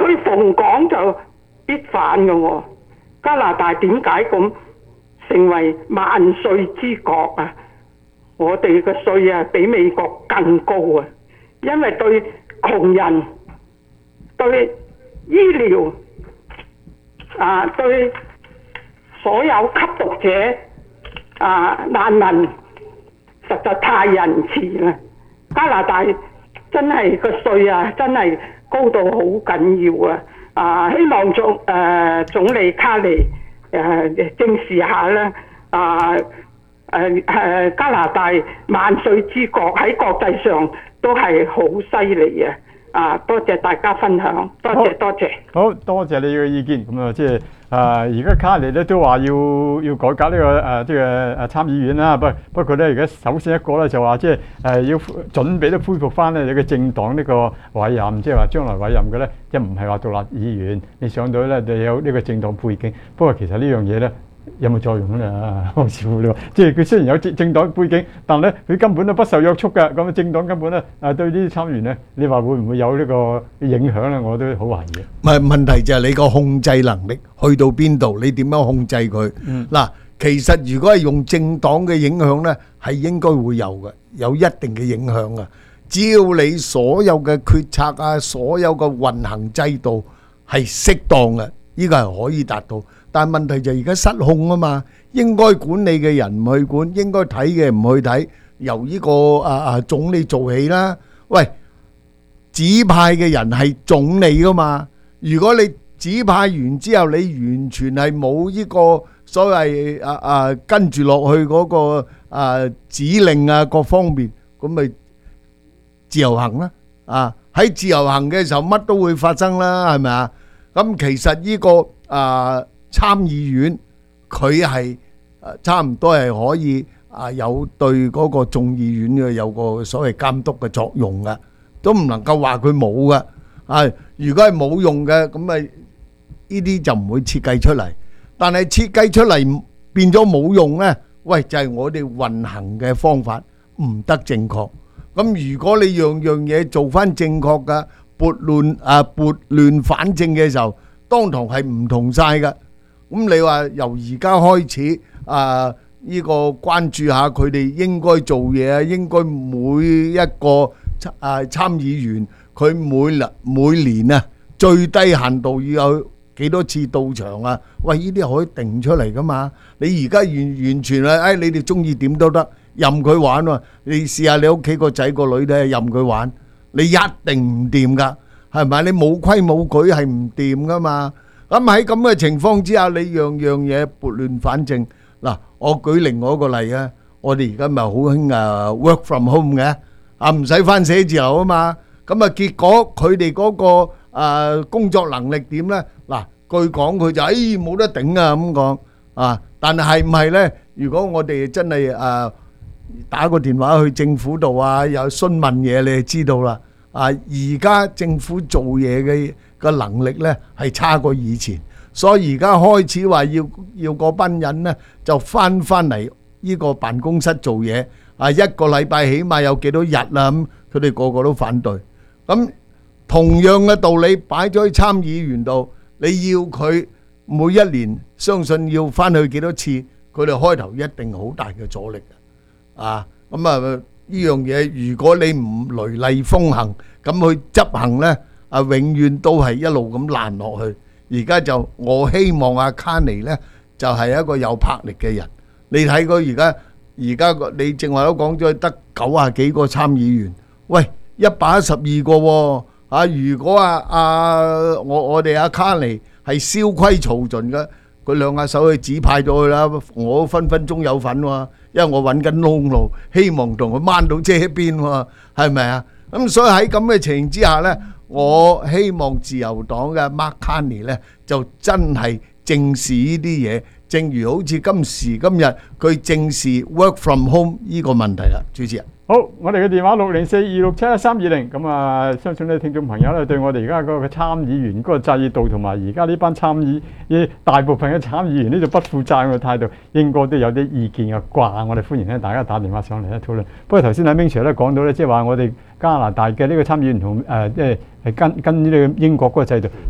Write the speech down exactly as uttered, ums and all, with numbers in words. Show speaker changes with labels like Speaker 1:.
Speaker 1: 佢逢講就必反嘅喎。加拿大點解咁成為萬稅之國啊？我哋嘅稅啊比美國更高啊！因為對窮人、對醫療啊、對所有吸毒者啊、難民，實在太仁慈啦！加拿大真係個稅啊，真係高到好緊要啊！啊，希望總誒、呃、總理卡尼誒、呃、正視下啦！啊誒誒、呃、加拿大萬稅之國喺國際上都係好犀利啊！啊，多謝大家分享，多謝多謝。
Speaker 2: 好多謝你嘅意見。咁啊，即係啊，而家卡尼咧都話要要改革呢、這個誒即係誒參議院啦。不不過咧，而家首先一個咧就話即係誒要準備都恢復翻咧你嘅政黨呢個委任，即係話將來委任嘅咧，即係唔係話獨立議員，你上到咧就有呢個政黨背景。不過其實呢樣嘢咧，有冇作用咧？好似你話，即係佢雖然有政政黨背景，但咧佢根本都不受約束嘅。咁政黨根本咧誒對呢啲參議員咧，你話會唔會有呢個影響咧？我都好懷疑。
Speaker 3: 唔係問題就係你個控制能力去到邊度，你點樣控制佢？嗱、嗯，其實如果係用政黨嘅影響咧，係應該會有嘅，有一定嘅影響嘅。只要你所有嘅決策啊，所有嘅運行制度係適當嘅，呢個係可以達到。但係問題就係而家失控啊嘛，應該管理嘅人唔去管，應該睇嘅唔去睇，由呢個啊啊總理做起啦。喂，指派嘅人係總理噶嘛？如果你指派完之後，你完全係冇呢個所謂啊啊跟住落去嗰個啊指令啊各方面，咁咪自由行啦。啊喺自由行嘅時候，乜都會發生啦，係咪啊？咁其實呢個啊參議院佢係誒差唔多係可以啊有對嗰個眾議院嘅有個所謂監督嘅作用嘅，都唔能夠話佢冇嘅。啊，如果係冇用嘅，咁咪呢啲就唔會設計出嚟。但係設計出嚟變咗冇用呢，喂，就係我哋運行嘅方法唔得正確。咁如果你樣樣嘢做翻正確嘅，撥亂啊撥亂反正嘅時候，當堂係唔同晒嘅。咁你話由而家開始啊，呢個關注下佢哋應該做嘢啊，應該每一個啊參議員佢每年每年啊最低限度要有幾多次到場啊？喂，呢啲可以定出嚟噶嘛？你而家完完全係，誒你哋中意點都得，任佢玩喎。你試下你屋企個仔個女咧，任佢玩，你一定唔掂噶，係咪？你冇規冇矩係唔掂噶嘛？咁喺咁嘅情況之下，你樣樣嘢撥亂反正。嗱，我舉另外一個例啊，我哋而家咪好興啊 work from home 嘅，啊唔使返寫字樓啊嘛。咁啊結果佢哋嗰個啊工作能力點咧？嗱，據講佢就誒冇得頂啊咁講啊。但係係唔係咧？如果我哋真係誒打個電話去政府度啊，有詢問嘢，你就知道啦。啊，而家政府做嘢嘅個能力咧係差過以前，所以而家開始話要要嗰班人咧就翻翻嚟呢個辦公室做嘢。啊，一個禮拜起碼有幾多日啊？咁佢哋個個都反對。咁同樣嘅道理擺咗喺參議員度，你要佢每一年相信要翻去幾多次，佢哋開頭一定好大嘅阻力嘅。啊，咁啊呢樣嘢，如果你唔雷厲風行咁去執行呢，啊永遠都係一路咁爛落去。而家就我希望阿卡尼呢就係一個有魄力嘅人。你睇佢而家而家你正話都講咗得九啊幾個參議員，喂一百一十二個喎。啊，如果啊啊我我哋阿卡尼係蕭規曹盡嘅，佢兩下手去指派咗佢啦，我分分鐘有份喎。因為我揾緊窿路，希望同佢掹到遮邊喎，係咪啊？咁所以喺咁嘅情形之下呢，我希望自由黨嘅 Mark Carney 呢就真係正視呢啲嘢，正如好似今時今日佢正視 work from home 呢個問題啦。主持人，
Speaker 2: 好，我哋嘅電話六零四二六七一三二零，咁啊，相信咧聽眾朋友咧對我哋而家嗰個參議員嗰個制度同埋而家呢班參議大部分嘅參議員呢度不負責任嘅態度，應該都有啲意見嘅啩。我哋歡迎咧大家打電話上嚟咧討論。不過頭先阿 Ming Sir 咧講到咧，即係話我哋加拿大嘅呢個參議員同誒即係係跟跟呢個英國嗰個制度。